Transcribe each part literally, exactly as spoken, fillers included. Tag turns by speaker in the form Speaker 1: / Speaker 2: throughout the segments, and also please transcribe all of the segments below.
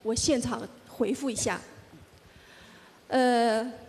Speaker 1: 我现场回复一下。呃，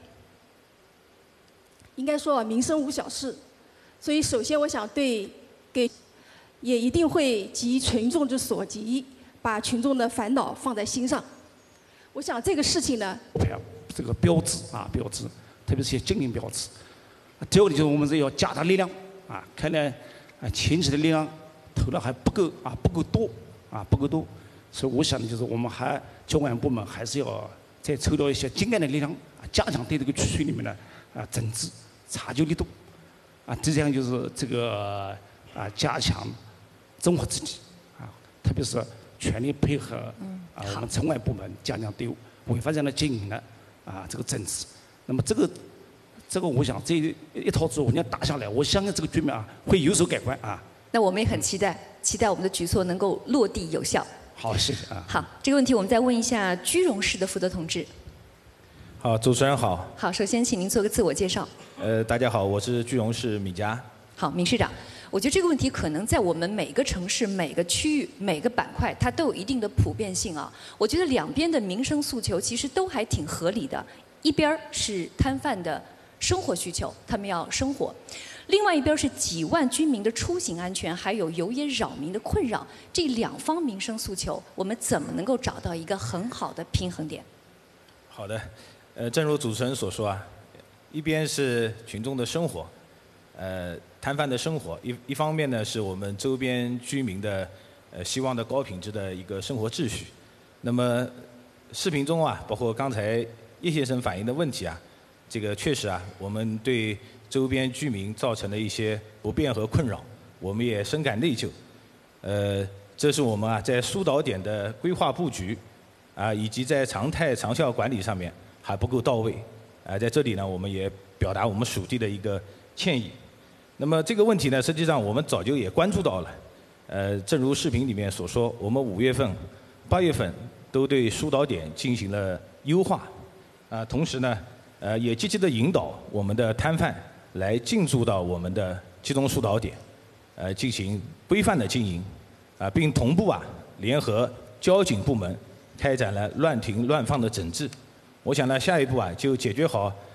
Speaker 1: 应该说啊，民生无小事，所以首先我想对给，也一定会急群众之所急，把群众的烦恼放在心上。我想这个事情呢，
Speaker 2: 这个标志啊，标志，特别是一些经营标志。第二个就是我们是要加大力量啊，看来啊前期的力量投的还不够啊，不够多啊，不够多。所以我想的就是我们还交管部门还是要再抽调一些精干的力量，啊，加强对这个区域里面的啊整治、查究力度，啊，这样就是这个啊加强综合治理啊，特别是全力配合啊我们城管部门加强对违法这样的经营的啊这个整治。那么这个这个我想这一套之后你要打下来，我相信这个局面啊会有所改观啊。
Speaker 3: 那我们也很期待，期待我们的举措能够落地有效。
Speaker 2: 好，谢谢啊。
Speaker 3: 好，这个问题我们再问一下居荣市的负责同志。
Speaker 4: 好，主持人好。
Speaker 3: 好，首先请您做个自我介绍。
Speaker 4: 呃，大家好，我是居荣市米家。
Speaker 3: 好，闵市长，我觉得这个问题可能在我们每个城市、每个区域、每个板块，它都有一定的普遍性啊。我觉得两边的民生诉求其实都还挺合理的，一边是摊贩的生活需求，他们要生活。另外一边是几万居民的出行安全，还有油烟扰民的困扰，这两方民生诉求，我们怎么能够找到一个很好的平衡点？
Speaker 4: 好的，呃，正如主持人所说啊，一边是群众的生活，呃，摊贩的生活，一一方面呢是我们周边居民的呃希望的高品质的一个生活秩序。那么视频中啊，包括刚才叶先生反映的问题啊，这个确实啊，我们对周边居民造成的一些不便和困扰，我们也深感内疚。呃，这是我们啊在疏导点的规划布局啊，以及在常态长效管理上面还不够到位。啊，在这里呢，我们也表达我们属地的一个歉意。那么这个问题呢，实际上我们早就也关注到了。呃，正如视频里面所说，我们五月份、八月份都对疏导点进行了优化。啊，同时呢，呃，也积极的引导我们的摊贩来进驻到我们的集中疏导点，呃，进行规范的经营，啊，并同步啊联合交警部门开展了乱停乱放的整治。我想呢，下一步啊就解决好